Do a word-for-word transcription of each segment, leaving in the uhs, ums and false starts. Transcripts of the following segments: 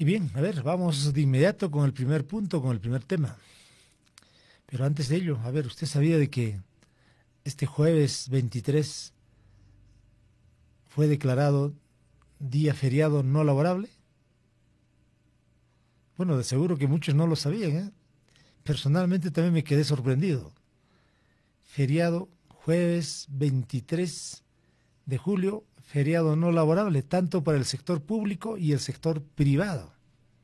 Y bien, a ver, vamos de inmediato con el primer punto, con el primer tema. Pero antes de ello, a ver, ¿usted sabía de que este jueves veintitrés fue declarado día feriado no laborable? Bueno, de seguro que muchos no lo sabían, ¿eh? Personalmente también me quedé sorprendido. Feriado jueves veintitrés de julio, feriado no laborable, tanto para el sector público y el sector privado.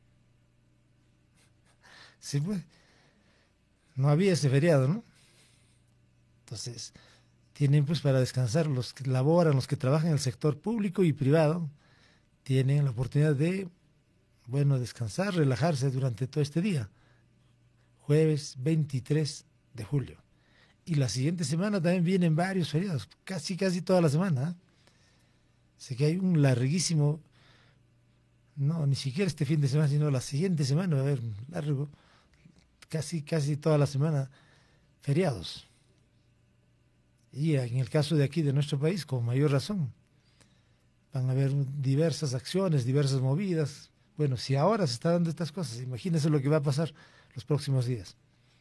Sí, pues, no había ese feriado, ¿no? Entonces, tienen pues para descansar los que laboran, los que trabajan en el sector público y privado, tienen la oportunidad de, bueno, descansar, relajarse durante todo este día. Jueves veintitrés de julio. Y la siguiente semana también vienen varios feriados, casi, casi toda la semana, ¿eh? Sé que hay un larguísimo, no, ni siquiera este fin de semana, sino la siguiente semana va a haber un largo, casi, casi toda la semana, feriados. Y en el caso de aquí, de nuestro país, con mayor razón, van a haber diversas acciones, diversas movidas. Bueno, si ahora se está dando estas cosas, imagínense lo que va a pasar los próximos días.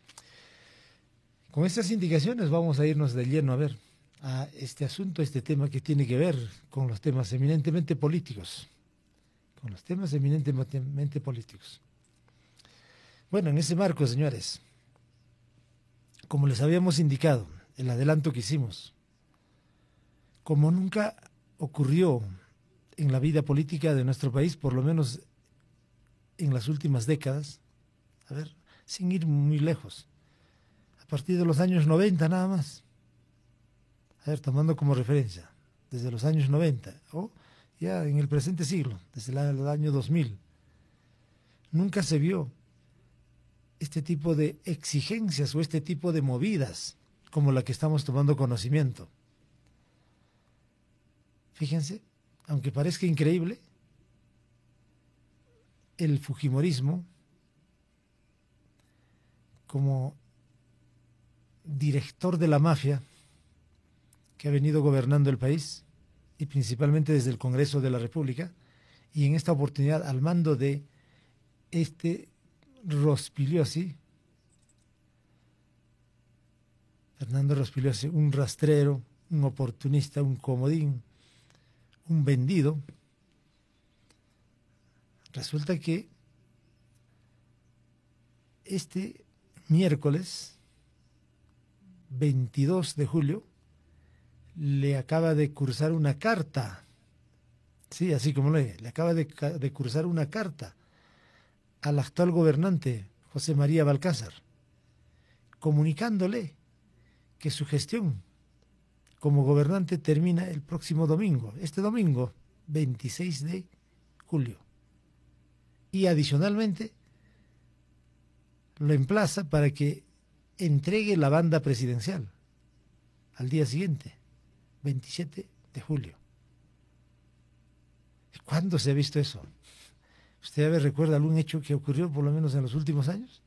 Con estas indicaciones vamos a irnos de lleno a ver a este asunto, este tema que tiene que ver con los temas eminentemente políticos, con los temas eminentemente políticos. Bueno, en ese marco, señores, como les habíamos indicado, el adelanto que hicimos, como nunca ocurrió en la vida política de nuestro país, por lo menos en las últimas décadas, a ver, sin ir muy lejos, a partir de los años noventa nada más, a ver, tomando como referencia, desde los años noventa, o ya en el presente siglo, desde el año dos mil, nunca se vio este tipo de exigencias o este tipo de movidas como la que estamos tomando conocimiento. Fíjense, aunque parezca increíble, el fujimorismo, como director de la mafia que ha venido gobernando el país, y principalmente desde el Congreso de la República, y en esta oportunidad al mando de este Rospigliosi, Fernando Rospigliosi, un rastrero, un oportunista, un comodín, un vendido. Resulta que este miércoles veintidós de julio le acaba de cursar una carta, sí, así como lo es, le acaba de, de cursar una carta al actual gobernante José María Balcázar, comunicándole que su gestión como gobernante termina el próximo domingo, este domingo, veintiséis de julio. Y adicionalmente lo emplaza para que entregue la banda presidencial al día siguiente, veintisiete de julio. ¿Cuándo se ha visto eso? ¿Usted a ver, recuerda algún hecho que ocurrió por lo menos en los últimos años?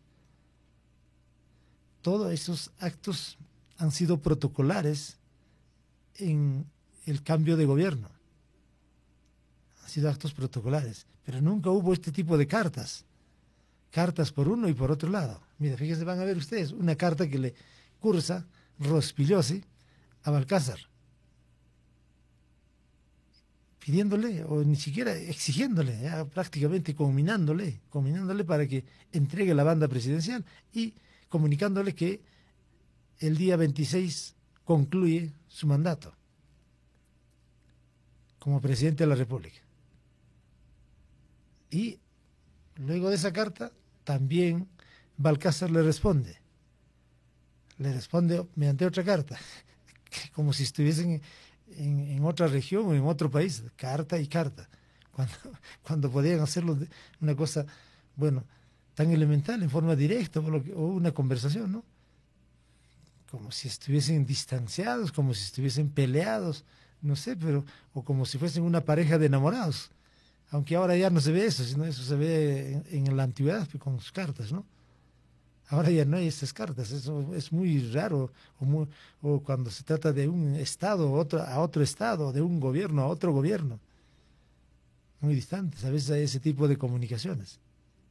Todos esos actos han sido protocolares en el cambio de gobierno. Han sido actos protocolares, pero nunca hubo este tipo de cartas. Cartas por uno y por otro lado. Mira, fíjense, van a ver ustedes una carta que le cursa Rospigliosi a Balcázar, pidiéndole, o ni siquiera exigiéndole, ya prácticamente combinándole, combinándole para que entregue la banda presidencial y comunicándole que el día veintiséis concluye su mandato como presidente de la República. Y luego de esa carta, también Balcázar le responde. Le responde mediante otra carta, como si estuviesen en, en otra región o en otro país, carta y carta, cuando, cuando podían hacerlo de una cosa, bueno, tan elemental, en forma directa, o, lo que, o una conversación, ¿no? Como si estuviesen distanciados, como si estuviesen peleados, no sé, pero, o como si fuesen una pareja de enamorados. Aunque ahora ya no se ve eso, sino eso se ve en, en la antigüedad con sus cartas, ¿no? Ahora ya no hay estas cartas, eso es muy raro, o, muy, o cuando se trata de un estado otro, a otro estado, de un gobierno a otro gobierno. muy distantes, a veces hay ese tipo de comunicaciones.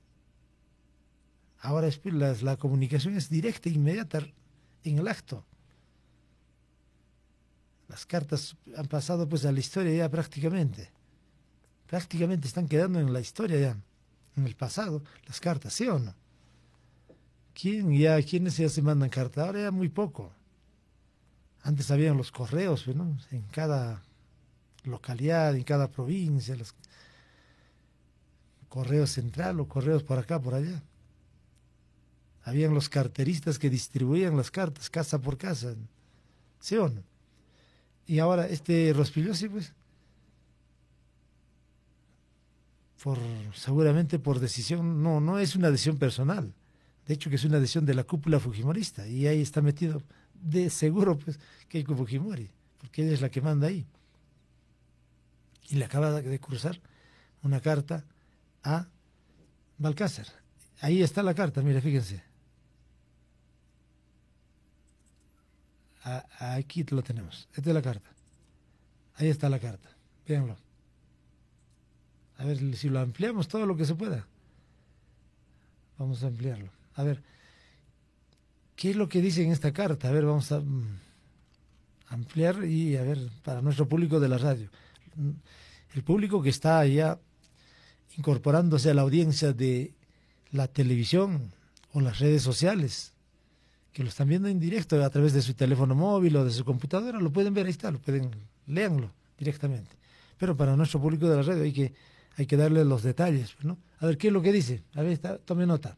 Ahora es, la, la comunicación es directa, inmediata, en el acto. Las cartas han pasado pues a la historia ya prácticamente. Prácticamente están quedando en la historia ya, en el pasado, las cartas, ¿sí o no? ¿Quién ya, ¿Quiénes ya se mandan cartas? Ahora ya muy poco. Antes habían los correos, ¿no? En cada localidad, en cada provincia, los correos central o correos por acá, por allá. Habían los carteristas que distribuían las cartas casa por casa, ¿sí o no? Y ahora este Rospigliosi, pues, por, seguramente por decisión, no, no es una decisión personal, de hecho que es una decisión de la cúpula fujimorista, y ahí está metido de seguro pues Keiko Fujimori, porque ella es la que manda ahí. Y le acaba de cruzar una carta a Balcázar. Ahí está la carta, mire, fíjense. A, aquí lo tenemos. Esta es la carta. Ahí está la carta. Véanlo. A ver si lo ampliamos todo lo que se pueda. Vamos a ampliarlo. A ver, ¿qué es lo que dice en esta carta? A ver, vamos a mm, ampliar y a ver, para nuestro público de la radio. El público que está ya incorporándose a la audiencia de la televisión o las redes sociales, que lo están viendo en directo a través de su teléfono móvil o de su computadora, lo pueden ver, ahí está, lo pueden, léanlo directamente. Pero para nuestro público de la radio hay que, hay que darle los detalles, ¿no? A ver, ¿qué es lo que dice? A ver, está, tome nota.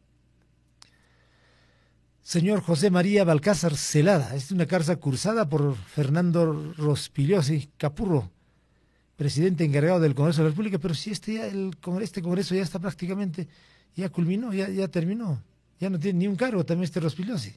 Señor José María Balcázar Celada, es una carta cursada por Fernando Rospigliosi Capurro, presidente encargado del Congreso de la República, pero si este, ya, el, este Congreso ya está prácticamente, ya culminó, ya, ya terminó, ya no tiene ni un cargo también este Rospigliosi.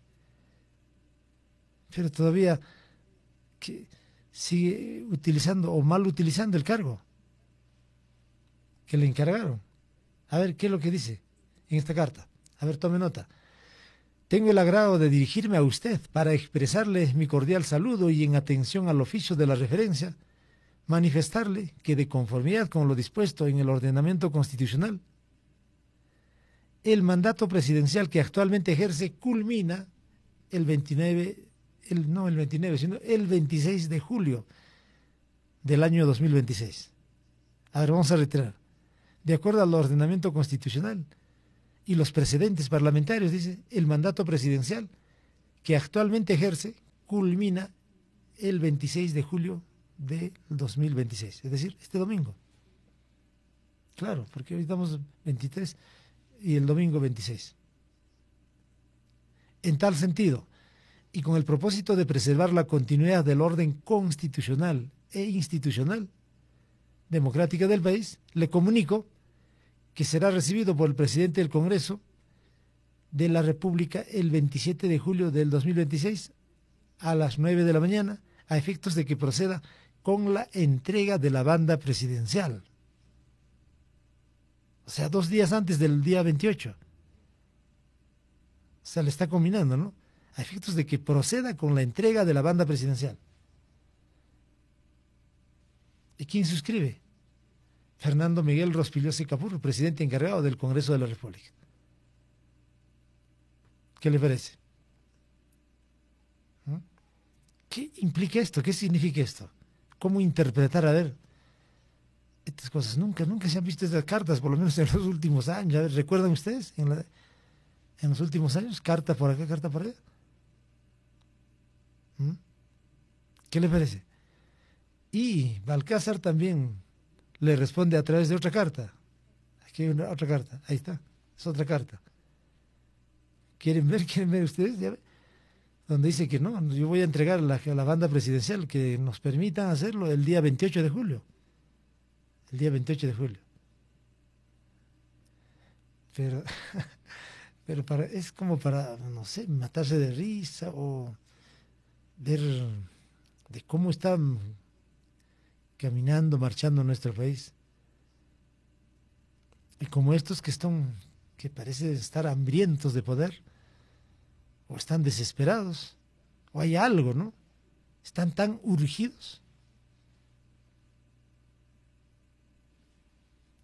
Pero todavía que sigue utilizando o mal utilizando el cargo que le encargaron. A ver, ¿qué es lo que dice en esta carta? A ver, tome nota. Tengo el agrado de dirigirme a usted para expresarle mi cordial saludo y en atención al oficio de la referencia, manifestarle que de conformidad con lo dispuesto en el ordenamiento constitucional, el mandato presidencial que actualmente ejerce culmina el veintinueve, el, no el veintinueve, sino el veintiséis de julio del año dos mil veintiséis. A ver, vamos a reiterar. De acuerdo al ordenamiento constitucional y los precedentes parlamentarios, dice, el mandato presidencial que actualmente ejerce culmina el veintiséis de julio del dos mil veintiséis, es decir, este domingo. Claro, porque hoy estamos veintitrés y el domingo veintiséis. En tal sentido, y con el propósito de preservar la continuidad del orden constitucional e institucional democrática del país, le comunico que será recibido por el presidente del Congreso de la República el veintisiete de julio del dos mil veintiséis a las nueve de la mañana, a efectos de que proceda con la entrega de la banda presidencial. O sea, dos días antes del día veintiocho. O sea, le está combinando, ¿no? A efectos de que proceda con la entrega de la banda presidencial. ¿Y quién suscribe? Fernando Miguel Rospigliosi Capurro, presidente encargado del Congreso de la República. ¿Qué le parece? ¿Mm? ¿Qué implica esto? ¿Qué significa esto? ¿Cómo interpretar, a ver, estas cosas? Nunca, nunca se han visto estas cartas, por lo menos en los últimos años. A ver, ¿recuerdan ustedes en, la, en los últimos años? Carta por acá, carta por allá. ¿Mm? ¿Qué le parece? Y Balcázar también le responde a través de otra carta. Aquí hay una, otra carta, ahí está, es otra carta. ¿Quieren ver? ¿Quieren ver ustedes? ¿Ya ve? Donde dice que no, yo voy a entregar la, la banda presidencial, que nos permitan hacerlo el día veintiocho de julio. El día veintiocho de julio. Pero, pero para, es como para, no sé, matarse de risa o ver de cómo están caminando, marchando en nuestro país. Y como estos que están, que parecen estar hambrientos de poder, o están desesperados, o hay algo, ¿no? Están tan urgidos.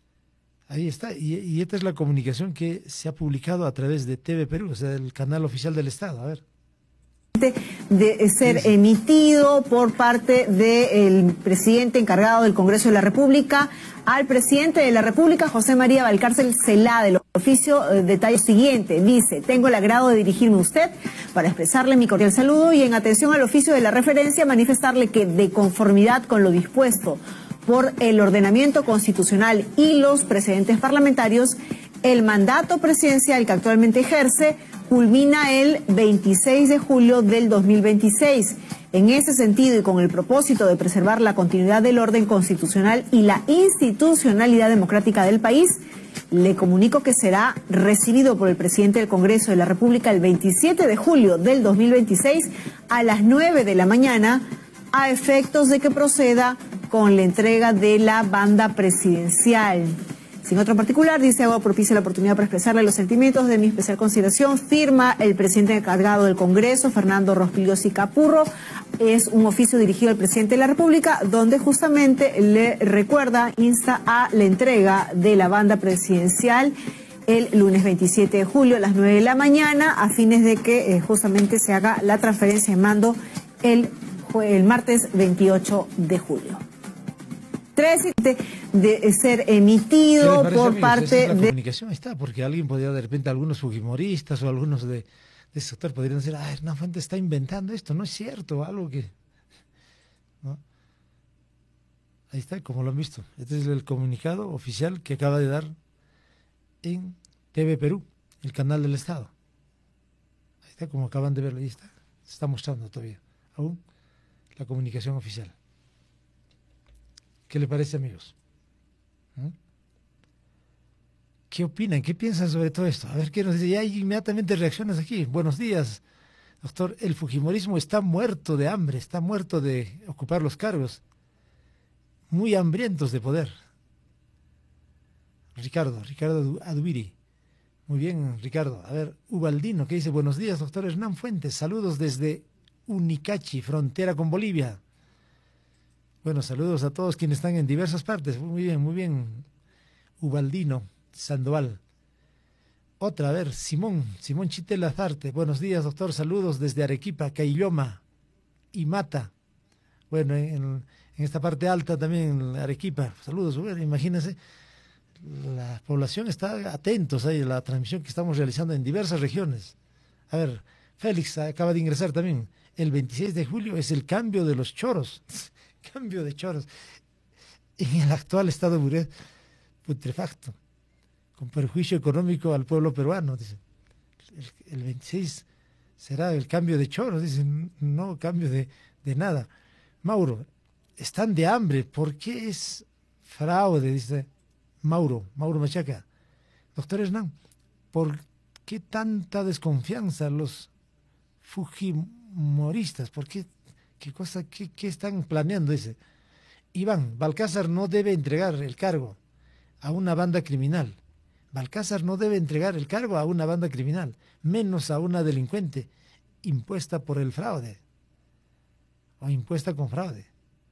Ahí está, y, y esta es la comunicación que se ha publicado a través de T V Perú, o sea, el canal oficial del Estado. A ver. De ser sí, sí. emitido por parte del presidente encargado del Congreso de la República al presidente de la República, José María Valcárcel Celá, del oficio eh, detalle siguiente. Dice: tengo el agrado de dirigirme a usted para expresarle mi cordial saludo y, en atención al oficio de la referencia, manifestarle que, de conformidad con lo dispuesto por el ordenamiento constitucional y los precedentes parlamentarios, el mandato presidencial que actualmente ejerce culmina el veintiséis de julio del dos mil veintiséis. En ese sentido, y con el propósito de preservar la continuidad del orden constitucional y la institucionalidad democrática del país, le comunico que será recibido por el presidente del Congreso de la República el veintisiete de julio del dos mil veintiséis a las nueve de la mañana, a efectos de que proceda con la entrega de la banda presidencial. Sin otro particular, dice, hago propicia la oportunidad para expresarle los sentimientos de mi especial consideración. Firma el presidente encargado del Congreso, Fernando Rospigliosi Capurro. Es un oficio dirigido al presidente de la República, donde justamente le recuerda, insta a la entrega de la banda presidencial el lunes veintisiete de julio a las nueve de la mañana, a fines de que eh, justamente se haga la transferencia de mando el, el martes veintiocho de julio. De, de ser emitido parece, por amigos, parte la de... comunicación está, porque alguien podría, de repente, algunos fujimoristas o algunos de, de ese sector podrían decir: ah, Hernán Fuentes está inventando esto, no es cierto, algo que... ¿no? Ahí está, como lo han visto. Este es el comunicado oficial que acaba de dar en T V Perú, el canal del Estado. Ahí está, como acaban de verlo, ahí está. Se está mostrando todavía, aún, la comunicación oficial. ¿Qué le parece, amigos? ¿Mm? ¿Qué opinan? ¿Qué piensan sobre todo esto? A ver qué nos dice. Ya hay inmediatamente reacciones aquí. Buenos días, doctor. El fujimorismo está muerto de hambre, está muerto de ocupar los cargos. Muy hambrientos de poder. Ricardo, Ricardo Adubiri. Muy bien, Ricardo. A ver, Ubaldino, que dice: buenos días, doctor Hernán Fuentes. Saludos desde Unicachi, frontera con Bolivia. Bueno, saludos a todos quienes están en diversas partes. Muy bien, muy bien. Ubaldino Sandoval. Otra, a ver, Simón, Simón Chitel Azarte. Buenos días, doctor. Saludos desde Arequipa, Cailloma y Mata. Bueno, en, en esta parte alta también, en Arequipa. Saludos. Bueno, imagínense, la población está atentos a la transmisión que estamos realizando en diversas regiones. A ver, Félix acaba de ingresar también. El veintiséis de julio es el cambio de los choros. Cambio de choros en el actual estado putrefacto, con perjuicio económico al pueblo peruano. Dice, el, el veintiséis será el cambio de choros, dicen, no cambio de, de nada. Mauro, están de hambre, ¿por qué es fraude? Dice Mauro, Mauro Machaca. Doctor Hernán, ¿por qué tanta desconfianza los fujimoristas? ¿Por qué? ¿Qué cosa, qué, qué están planeando? Dice Iván, Balcázar no debe entregar el cargo a una banda criminal. Balcázar no debe entregar el cargo a una banda criminal, menos a una delincuente impuesta por el fraude o impuesta con fraude.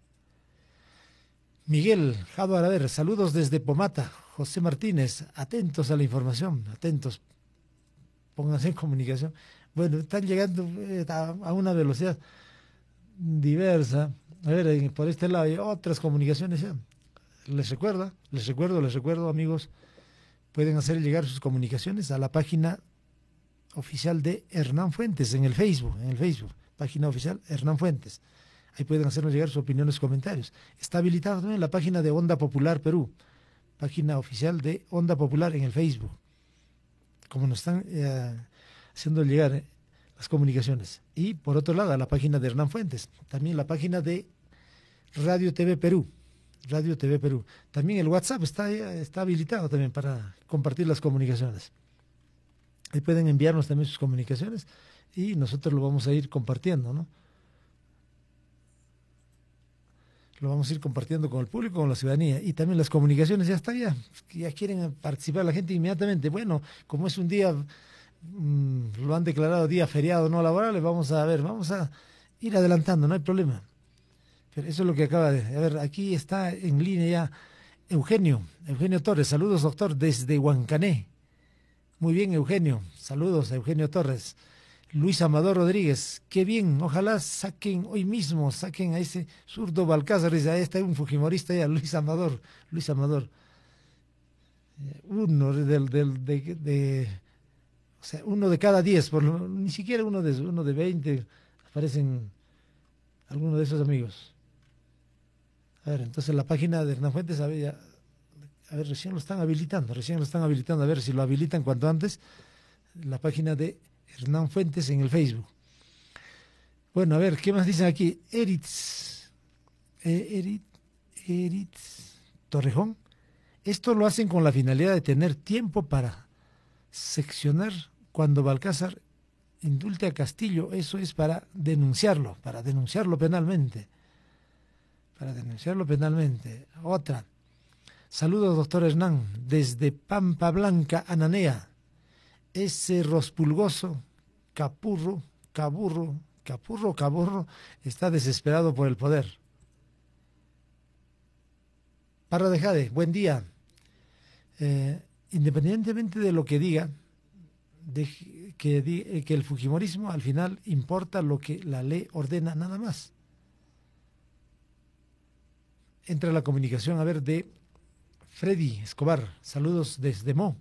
Miguel Jadwar, a ver, saludos desde Pomata. José Martínez, atentos a la información, atentos, pónganse en comunicación. Bueno, están llegando eh, a, a una velocidad diversa. A ver, por este lado hay otras comunicaciones ya. Les recuerda, les recuerdo, les recuerdo, amigos, pueden hacer llegar sus comunicaciones a la página oficial de Hernán Fuentes en el Facebook, en el Facebook, página oficial Hernán Fuentes. Ahí pueden hacernos llegar sus opiniones, comentarios. Está habilitada también la página de Onda Popular Perú, página oficial de Onda Popular en el Facebook. Como nos están eh, haciendo llegar eh, las comunicaciones. Y por otro lado, a la página de Hernán Fuentes, también la página de Radio T V Perú, Radio T V Perú. También el WhatsApp está, está habilitado también para compartir las comunicaciones. Ahí pueden enviarnos también sus comunicaciones y nosotros lo vamos a ir compartiendo, ¿no? Lo vamos a ir compartiendo con el público, con la ciudadanía. Y también las comunicaciones ya están, ya, ya quieren participar la gente inmediatamente. Bueno, como es un día... lo han declarado día feriado no laborable, vamos a ver, vamos a ir adelantando, no hay problema. Pero eso es lo que acaba de... A ver, aquí está en línea ya Eugenio, Eugenio Torres, saludos doctor desde Huancané. Muy bien Eugenio, saludos a Eugenio Torres. Luis Amador Rodríguez, qué bien, ojalá saquen hoy mismo, saquen a ese zurdo Balcázar, dice, ahí está un fujimorista ya, Luis Amador, Luis Amador. Uno del, del, de, de, o sea, uno de cada diez, por lo, ni siquiera uno de, uno de veinte, aparecen algunos de esos amigos. A ver, entonces la página de Hernán Fuentes, a ver, ya, a ver, recién lo están habilitando, recién lo están habilitando, a ver si lo habilitan cuanto antes, la página de Hernán Fuentes en el Facebook. Bueno, a ver, ¿qué más dicen aquí? Eritz, eh, Eritz, Eritz Torrejón. Esto lo hacen con la finalidad de tener tiempo para seccionar cuando Balcázar indulte a Castillo. Eso es para denunciarlo, para denunciarlo penalmente. Para denunciarlo penalmente. Otra. Saludos, doctor Hernán, desde Pampa Blanca, Ananea. Ese rospulgoso capurro, caburro, capurro, caburro, está desesperado por el poder. Parra de Jade, buen día. Eh, independientemente de lo que diga, de, que, di, que el fujimorismo al final importa lo que la ley ordena nada más. Entra la comunicación, a ver, de Freddy Escobar, saludos desde Mo.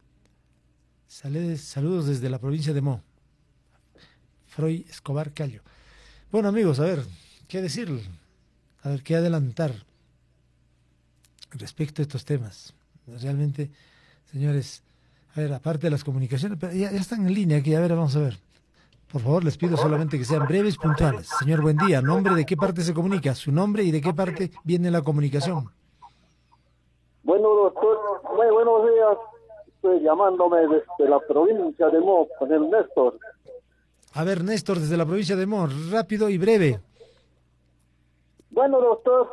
Saludos desde la provincia de Mo. Freud Escobar Callo. Bueno amigos, a ver, ¿qué decir? A ver, ¿qué adelantar respecto a estos temas? Realmente, señores, a ver, aparte de las comunicaciones, pero ya, ya están en línea aquí, a ver, vamos a ver. Por favor, les pido solamente que sean breves, puntuales. Señor, buen día. ¿Nombre de qué parte se comunica? ¿Su nombre y de qué parte viene la comunicación? Bueno, doctor, muy buenos días. Estoy llamándome desde la provincia de Mo, con el Néstor. A ver, Néstor, desde la provincia de Mo, rápido y breve. Bueno, doctor,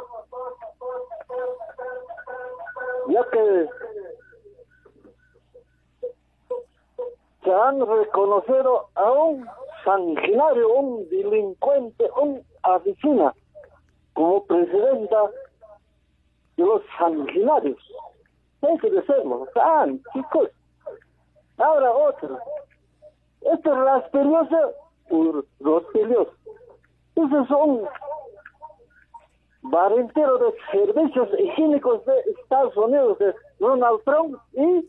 ya que se han reconocido a un sanguinario, un delincuente, un asesino, como presidenta de los sanguinarios. Hay que decirlo, tan chicos. Ahora otro. Este raspilloso, raspilloso. Esos son barrenteros de servicios higiénicos de Estados Unidos, de Donald Trump, y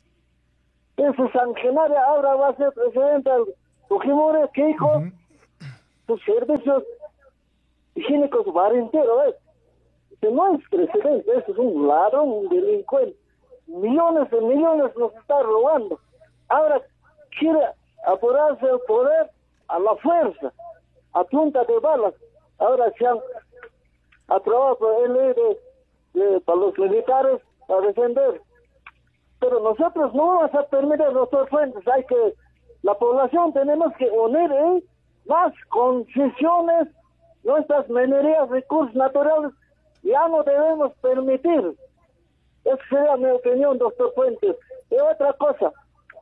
ese sanguinario ahora va a ser presidente del Fujimori, que dijo uh-huh. sus servicios higiénicos barrenteros, ¿ves? Que no es presidente, eso es un ladrón, un delincuente. Millones de millones nos está robando. Ahora quiere apurarse el poder a la fuerza, a punta de balas. Ahora se han aprobado el ley de, de, para los militares para defender. Pero nosotros no vamos a permitir, doctor Fuentes, hay que, la población tenemos que unir ¿eh? más concesiones, nuestras minerías, recursos naturales, ya no debemos permitir. Esa sería mi opinión, doctor Fuentes. Y otra cosa,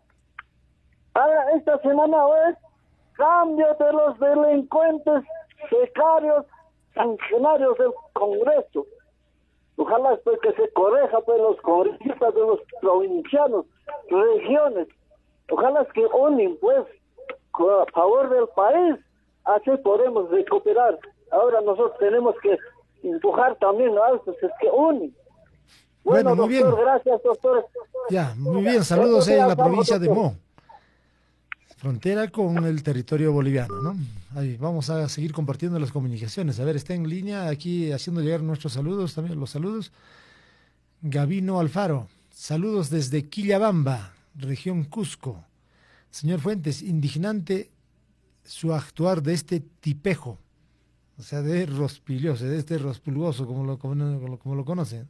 ahora esta semana es cambio de los delincuentes, becarios, sanguinarios del Congreso. Ojalá pues que se correja pues los congresistas de los provincianos, regiones. Ojalá que unen pues a favor del país, así podemos recuperar. Ahora nosotros tenemos que empujar también a estos que unen. Bueno, bueno, muy doctor, bien. Gracias, doctor. Ya, muy bien. Saludos ahí en la provincia de Mo. Frontera con el territorio boliviano, ¿no? Ahí vamos a seguir compartiendo las comunicaciones. A ver, está en línea aquí haciendo llegar nuestros saludos, también los saludos. Gabino Alfaro, saludos desde Quillabamba, región Cusco. Señor Fuentes, indignante su actuar de este tipejo, o sea, de rospilloso, de este rospulgoso, como lo, como, como lo conocen.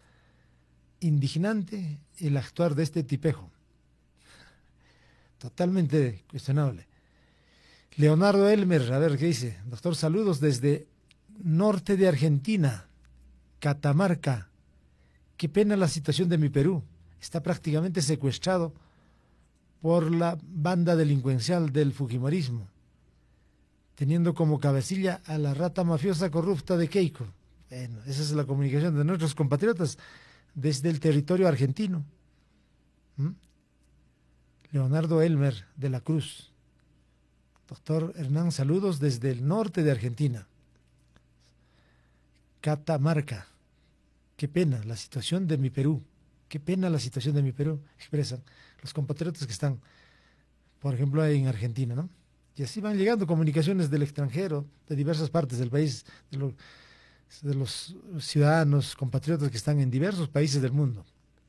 Indignante el actuar de este tipejo. Totalmente cuestionable. Leonardo Elmer, a ver qué dice. Doctor, saludos desde norte de Argentina, Catamarca. Qué pena la situación de mi Perú. Está prácticamente secuestrado por la banda delincuencial del fujimorismo, teniendo como cabecilla a la rata mafiosa corrupta de Keiko. Bueno, esa es la comunicación de nuestros compatriotas desde el territorio argentino. ¿Mm? Leonardo Elmer de la Cruz. Doctor Hernán, saludos desde el norte de Argentina. Catamarca. Qué pena la situación de mi Perú. Qué pena la situación de mi Perú, expresan los compatriotas que están, por ejemplo, en Argentina, ¿no? Y así van llegando comunicaciones del extranjero, de diversas partes del país, de, lo, de los ciudadanos, compatriotas que están en diversos países del mundo.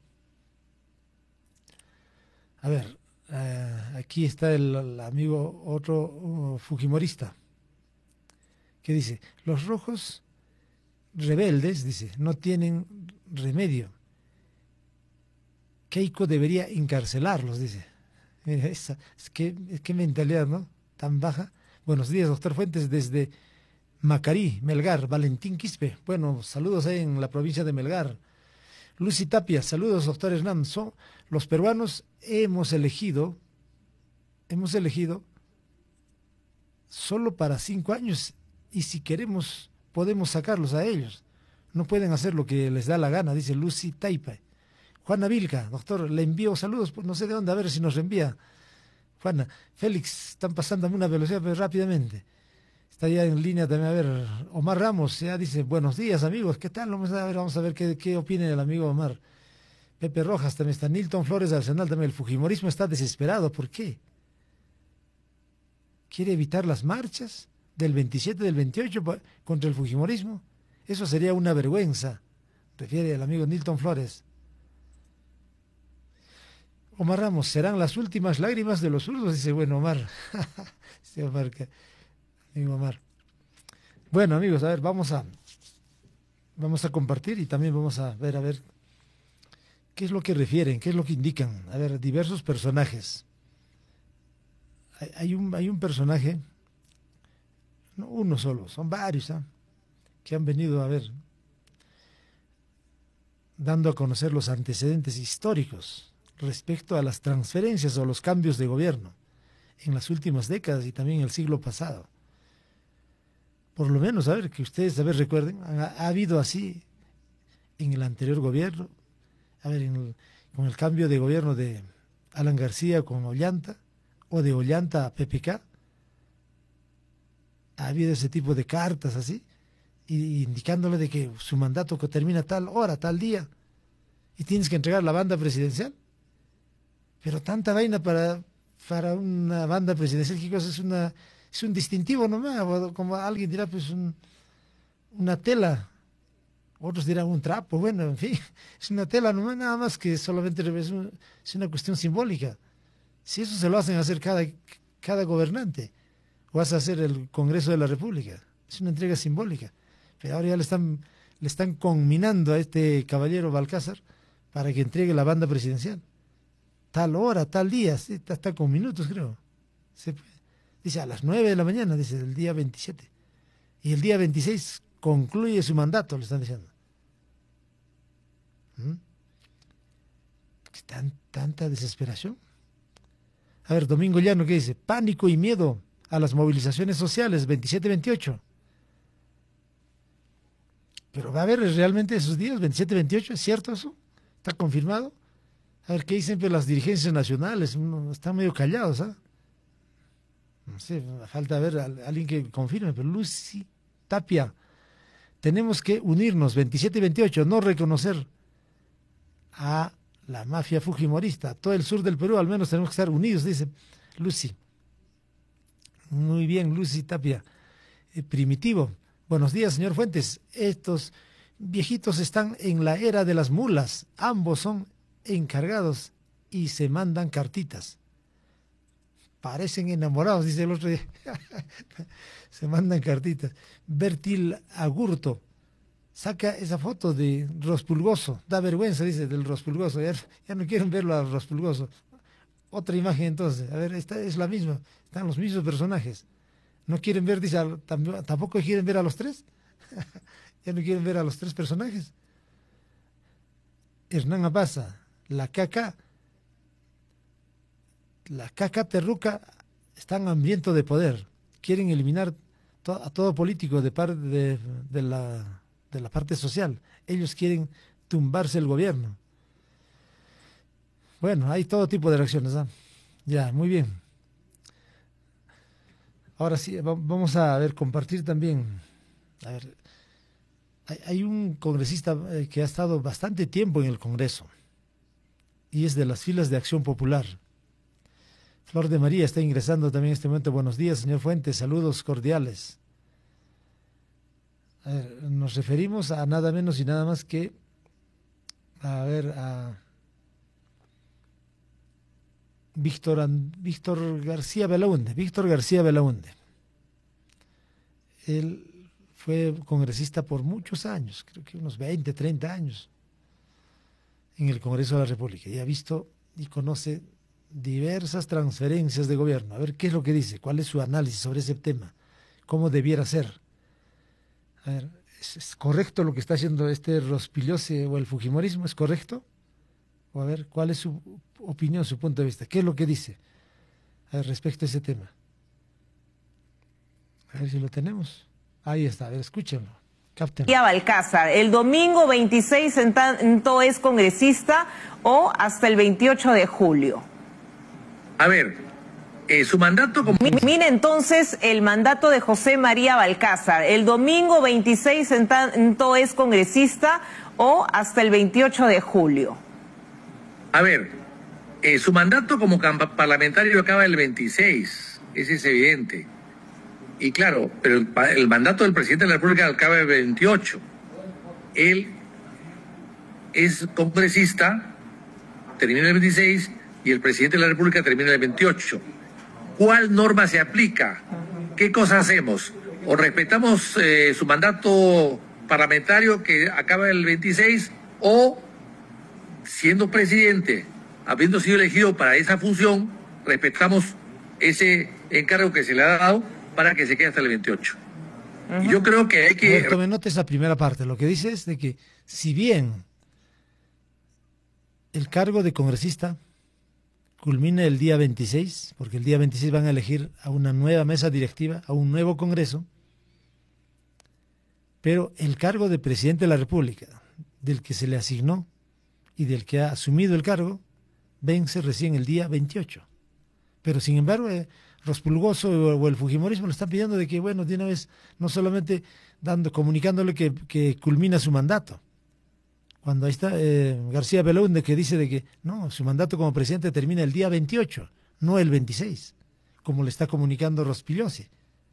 A ver, eh, aquí está el, el amigo, otro uh, fujimorista, que dice, los rojos rebeldes, dice, no tienen remedio. Keiko debería encarcelarlos, dice. Mira, esa, es que, es que mentalidad, ¿no? Tan baja. Buenos días, doctor Fuentes, desde Macarí, Melgar, Valentín Quispe. Bueno, saludos ahí en la provincia de Melgar. Lucy Tapia, saludos, doctor Hernán. Son, los peruanos hemos elegido, hemos elegido solo para cinco años y si queremos podemos sacarlos a ellos. No pueden hacer lo que les da la gana, dice Lucy Tapia. Juana Vilca, doctor, le envío saludos, pues no sé de dónde, a ver si nos envía. Juana, Félix, están pasando a una velocidad pero rápidamente. Está ya en línea también, a ver, Omar Ramos, ya dice, buenos días amigos, ¿qué tal? Vamos a ver, vamos a ver qué, qué opina el amigo Omar. Pepe Rojas también está, Nilton Flores de Arsenal también, el fujimorismo está desesperado, ¿por qué? ¿Quiere evitar las marchas del veintisiete, del veintiocho contra el fujimorismo? Eso sería una vergüenza, refiere el amigo Nilton Flores. Omar Ramos, serán las últimas lágrimas de los zurdos, dice, bueno, Omar. Sí, Omar, que, amigo Omar. Bueno, amigos, a ver, vamos a vamos a compartir y también vamos a ver, a ver, qué es lo que refieren, qué es lo que indican. A ver, diversos personajes. Hay, hay un, hay un personaje, no uno solo, son varios, ¿eh? Que han venido a ver, dando a conocer los antecedentes históricos respecto a las transferencias o los cambios de gobierno en las últimas décadas y también en el siglo pasado. Por lo menos, a ver, que ustedes, a ver, recuerden, ha, ha habido así en el anterior gobierno, a ver, en el, con el cambio de gobierno de Alan García con Ollanta, o de Ollanta a P P K, ha habido ese tipo de cartas así, y, indicándole de que su mandato que termina tal hora, tal día, y tienes que entregar la banda presidencial. Pero tanta vaina para, para una banda presidencial, ¿qué cosa? Es, una, es un distintivo nomás, como alguien dirá, pues un, una tela, otros dirán un trapo, bueno, en fin, es una tela nomás, nada más que solamente es, un, es una cuestión simbólica. Si eso se lo hacen hacer cada, cada gobernante, o vas a hacer el Congreso de la República, es una entrega simbólica. Pero ahora ya le están, le están conminando a este caballero Balcázar para que entregue la banda presidencial. Tal hora, tal día, sí, está con minutos creo. Se, dice a las nueve de la mañana, dice el día veintisiete. Y el día veintiséis concluye su mandato, le están diciendo. ¿Mm? ¿Tan, tanta desesperación? A ver, Domingo Llano, ¿qué dice? Pánico y miedo a las movilizaciones sociales, veintisiete veintiocho. Pero va a haber realmente esos días, veintisiete veintiocho, ¿es cierto eso? ¿Está confirmado? A ver, ¿qué dicen pues, las dirigencias nacionales? Están medio callados, ¿ah? ¿eh? No sé, falta ver a, a alguien que confirme, pero Lucy Tapia, tenemos que unirnos, veintisiete y veintiocho, no reconocer a la mafia fujimorista. Todo el sur del Perú, al menos tenemos que estar unidos, dice Lucy. Muy bien, Lucy Tapia. Eh, primitivo. Buenos días, señor Fuentes. Estos viejitos están en la era de las mulas. Ambos son encargados y se mandan cartitas. Parecen enamorados, dice el otro día. Se mandan cartitas. Bertil Agurto saca esa foto de Rospulgoso. Da vergüenza, dice, del Rospulgoso. Ya, ya no quieren verlo a Rospulgoso. Otra imagen entonces. A ver, esta es la misma. Están los mismos personajes. No quieren ver, dice, tampoco quieren ver a los tres. Ya no quieren ver a los tres personajes. Hernán Abaza, la caca, la caca terruca están hambrientos de poder. Quieren eliminar to a todo político de parte de, de la de la parte social. Ellos quieren tumbarse el gobierno. Bueno, hay todo tipo de reacciones, ¿eh? Ya, muy bien. Ahora sí, vamos a ver, compartir también. A ver, hay, hay un congresista que ha estado bastante tiempo en el Congreso y es de las filas de Acción Popular. Flor de María está ingresando también en este momento. Buenos días, señor Fuentes, saludos cordiales. A ver, nos referimos a nada menos y nada más que, a ver, a Víctor, Víctor García Belaúnde, Víctor García Belaúnde. Él fue congresista por muchos años, creo que unos veinte, treinta años, en el Congreso de la República, y ha visto y conoce diversas transferencias de gobierno. A ver qué es lo que dice, cuál es su análisis sobre ese tema, cómo debiera ser. A ver, ¿es, es correcto lo que está haciendo este Rospigliosi o el fujimorismo? ¿Es correcto? O a ver, ¿cuál es su opinión, su punto de vista? ¿Qué es lo que dice a ver, respecto a ese tema? A ver si lo tenemos. Ahí está, a ver, escúchenlo. María Balcázar, ¿el domingo veintiséis en tanto es congresista o hasta el veintiocho de julio? A ver, eh, su mandato como... Mire entonces el mandato de José María Balcázar, ¿el domingo veintiséis en tanto es congresista o hasta el veintiocho de julio? A ver, eh, su mandato como parlamentario acaba el veintiséis, ese es evidente. Y claro, pero el, el mandato del presidente de la República acaba el veintiocho. Él es congresista, termina el veintiséis, y el presidente de la República termina el veintiocho. ¿Cuál norma se aplica? ¿Qué cosas hacemos? ¿O respetamos eh, su mandato parlamentario que acaba el veintiséis, o siendo presidente, habiendo sido elegido para esa función, respetamos ese encargo que se le ha dado para que se quede hasta el veintiocho? Uh-huh. Y yo creo que hay que... A ver, tome nota esa primera parte. Lo que dice es de que si bien el cargo de congresista culmina el día veintiséis, porque el día veintiséis van a elegir a una nueva mesa directiva, a un nuevo Congreso, pero el cargo de presidente de la República, del que se le asignó y del que ha asumido el cargo, vence recién el día veintiocho. Pero sin embargo, eh, Rospulgoso o el fujimorismo le están pidiendo de que, bueno, de una vez, no solamente dando, comunicándole que, que culmina su mandato. Cuando ahí está eh, García Belaúnde, que dice de que no, su mandato como presidente termina el día veintiocho, no el veintiséis, como le está comunicando Rospigliosi.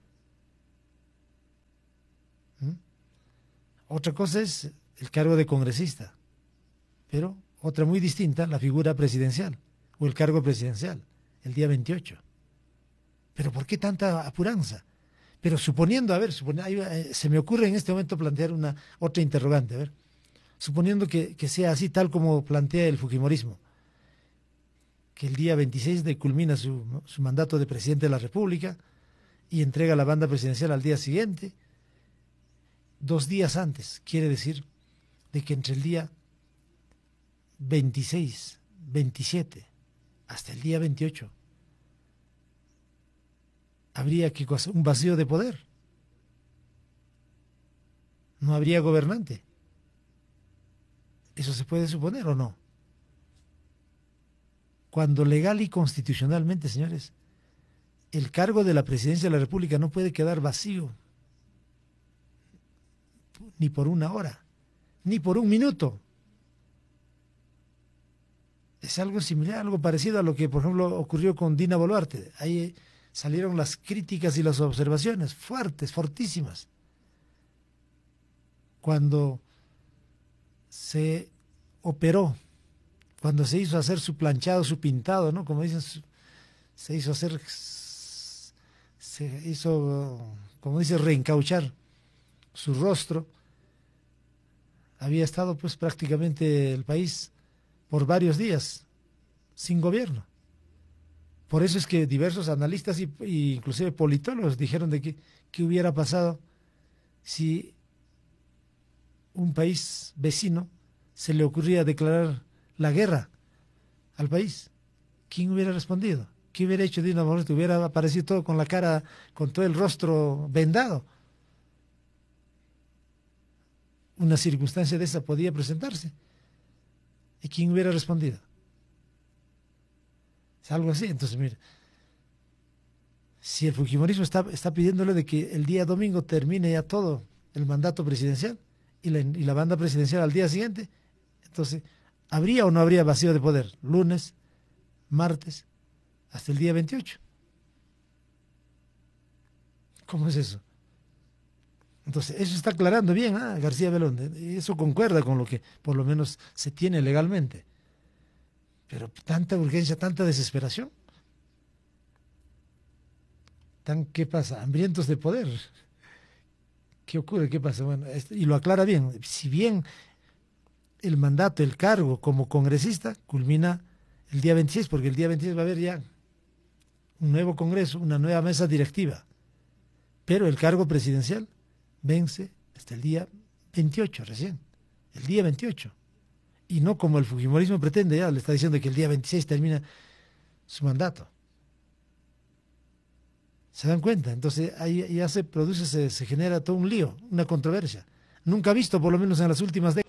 ¿Mm? Otra cosa es el cargo de congresista, pero otra muy distinta, la figura presidencial o el cargo presidencial, el día veintiocho. Pero ¿por qué tanta apuranza? Pero suponiendo, a ver, supone, ahí, eh, se me ocurre en este momento plantear una otra interrogante, a ver, suponiendo que, que sea así tal como plantea el fujimorismo, que el día veintiséis de culmina su, su mandato de presidente de la República y entrega la banda presidencial al día siguiente, dos días antes, quiere decir de que entre el día veintiséis, veintisiete hasta el día veintiocho habría que un vacío de poder. No habría gobernante. ¿Eso se puede suponer o no? Cuando legal y constitucionalmente, señores, el cargo de la presidencia de la República no puede quedar vacío ni por una hora, ni por un minuto. Es algo similar, algo parecido a lo que, por ejemplo, ocurrió con Dina Boluarte. Ahí salieron las críticas y las observaciones fuertes, fortísimas. Cuando se operó, cuando se hizo hacer su planchado, su pintado, ¿no? Como dicen, se hizo hacer, se hizo, como dice, reencauchar su rostro. Había estado pues prácticamente el país por varios días sin gobierno. Por eso es que diversos analistas y, y inclusive politólogos dijeron de que qué hubiera pasado si un país vecino se le ocurría declarar la guerra al país. ¿Quién hubiera respondido? ¿Qué hubiera hecho Dina Boluarte? Hubiera aparecido todo con la cara, con todo el rostro vendado. una circunstancia de esa podía presentarse. ¿Y quién hubiera respondido? Es algo así. Entonces, mire, si el fujimorismo está, está pidiéndole de que el día domingo termine ya todo el mandato presidencial y la, y la banda presidencial al día siguiente, entonces, ¿habría o no habría vacío de poder? Lunes, martes, hasta el día veintiocho. ¿Cómo es eso? Entonces, eso está aclarando bien, ¿ah? García Belón, y eso concuerda con lo que por lo menos se tiene legalmente. Pero tanta urgencia, tanta desesperación. Tan, ¿qué pasa? Hambrientos de poder. ¿Qué ocurre? ¿Qué pasa? Bueno, esto, y lo aclara bien. Si bien el mandato, el cargo como congresista culmina el día veintiséis, porque el día veintiséis va a haber ya un nuevo congreso, una nueva mesa directiva. Pero el cargo presidencial vence hasta el día veintiocho recién, el día veintiocho. Y no como el fujimorismo pretende, ya le está diciendo que el día veintiséis termina su mandato. ¿Se dan cuenta? Entonces ahí ya se produce, se, se genera todo un lío, una controversia. Nunca visto, por lo menos en las últimas décadas.